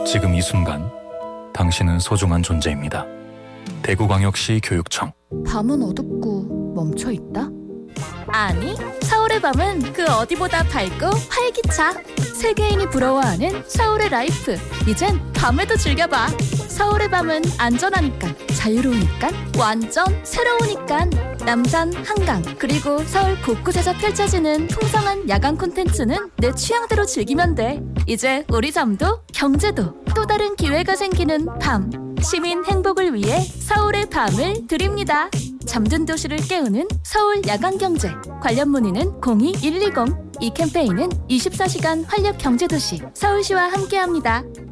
지금 이 순간 당신은 소중한 존재입니다. 대구광역시 교육청. 밤은 어둡고 멈춰있다? 아니, 서울의 밤은 그 어디보다 밝고 활기차. 세계인이 부러워하는 서울의 라이프. 이젠 밤에도 즐겨봐. 서울의 밤은 안전하니까, 자유로우니까, 완전 새로우니까. 남산, 한강, 그리고 서울 곳곳에서 펼쳐지는 풍성한 야간 콘텐츠는 내 취향대로 즐기면 돼. 이제 우리 삶도 경제도 또 다른 기회가 생기는 밤. 시민 행복을 위해 서울의 밤을 드립니다. 잠든 도시를 깨우는 서울 야간경제. 관련 문의는 02-120. 이 캠페인은 24시간 활력 경제도시 서울시와 함께합니다.